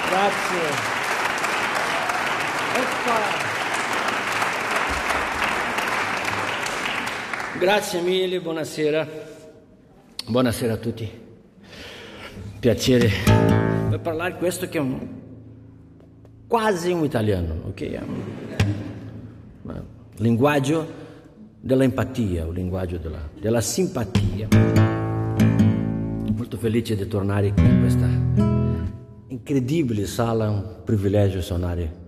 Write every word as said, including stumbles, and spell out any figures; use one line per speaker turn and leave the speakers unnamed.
Grazie. Ecco. Grazie mille, buonasera. Buonasera a tutti. Piacere per parlare questo che è un, quasi un italiano, ok? È un, un linguaggio dell'empatia, un linguaggio della, della simpatia. Molto felice di tornare qui in questa incredibile sala, un privilegio suonare